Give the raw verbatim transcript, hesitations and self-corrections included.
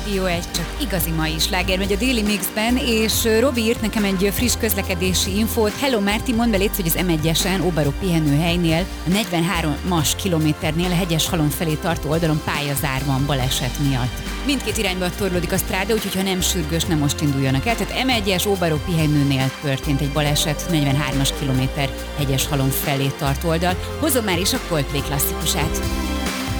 Jó, egy csak igazi mai sláger megy a Daily Mixben, és Robi írt nekem egy friss közlekedési infót. Hello Márti, mondd be légy, hogy az em egyesen Óbarok pihenőhelynél a negyvenháromas kilométernél a Hegyeshalom felé tartó oldalon pályazár van baleset miatt. Mindkét irányba torlódik a stráda, úgyhogy ha nem sürgős, nem most induljanak el. Tehát em egyes Óbarok pihenőnél történt egy baleset, negyvenhármas kilométer Hegyeshalom felé tart oldal. Hozom már is a Coldplay klasszikusát.